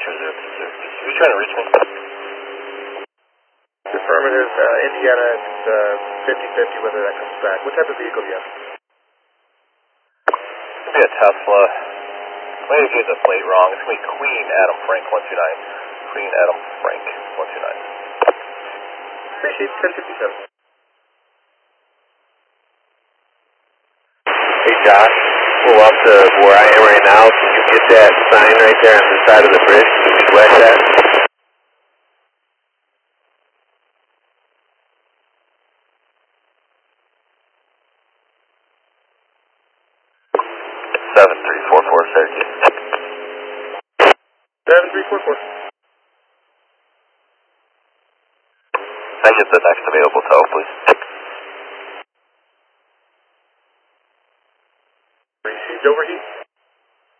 Who's trying to reach me? Affirmative, Indiana, it's 50-50 whether that comes back. What type of vehicle do you have? It's going to be a Tesla. I may have getting the plate wrong. It's going to be Queen Adam Frank 129. Queen Adam Frank 129. Appreciate 1057. Hey Josh, pull up to where I am right now. Can you get that sign right there on the side of the bridge? Can you flash that? Seven 344 Syracuse. 7344. Can I get the next available tow, please?